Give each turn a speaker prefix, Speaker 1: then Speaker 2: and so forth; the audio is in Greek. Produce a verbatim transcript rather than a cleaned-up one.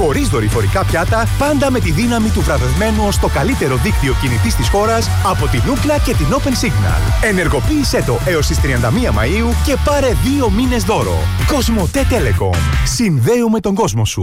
Speaker 1: Χωρίς δορυφορικά πιάτα, πάντα με τη δύναμη του βραβευμένου ως το καλύτερο δίκτυο κινητής της χώρας από την Ookla και την Open Signal. Ενεργοποίησέ το έως τις τριάντα μία Μαΐου και πάρε δύο μήνες δώρο. Κοσμοτέ Telecom. Συνδέουμε τον κόσμο σου.